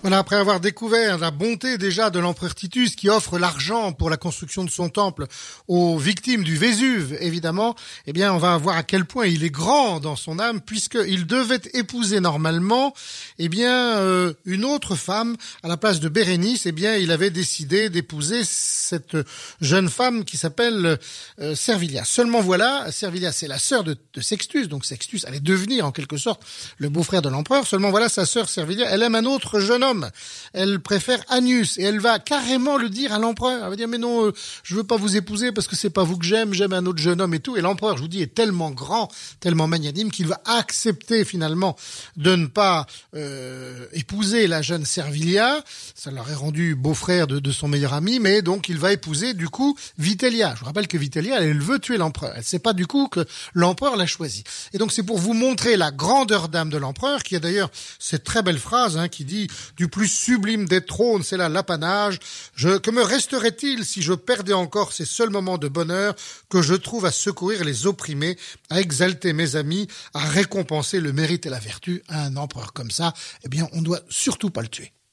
Voilà, après avoir découvert la bonté déjà de l'empereur Titus qui offre l'argent pour la construction de son temple aux victimes du Vésuve, évidemment, eh bien, on va voir à quel point il est grand dans son âme puisqu'il devait épouser normalement, eh bien, une autre femme à la place de Bérénice. Eh bien, il avait décidé d'épouser cette jeune femme qui s'appelle Servilia. Seulement voilà, Servilia, c'est la sœur de Sextus, donc Sextus allait devenir en quelque sorte le beau-frère de l'empereur. Seulement voilà, sa sœur Servilia, elle aime un autre jeune homme. Elle préfère Annius et elle va carrément le dire à l'empereur. Elle va dire mais non, je veux pas vous épouser parce que c'est pas vous que j'aime un autre jeune homme et tout. Et l'empereur, je vous dis, est tellement grand, tellement magnanime qu'il va accepter finalement de ne pas épouser la jeune Servilia. Ça l'aurait rendu beau-frère de son meilleur ami, mais donc il va épouser du coup Vitellia. Je vous rappelle que Vitellia, elle veut tuer l'empereur. Elle sait pas du coup que l'empereur l'a choisi. Et donc c'est pour vous montrer la grandeur d'âme de l'empereur, qui a d'ailleurs cette très belle phrase qui dit du plus sublime des trônes, c'est là l'apanage. Que me resterait-il si je perdais encore ces seuls moments de bonheur que je trouve à secourir les opprimés, à exalter mes amis, à récompenser le mérite et la vertu? Un empereur comme ça, eh bien, on doit surtout pas le tuer.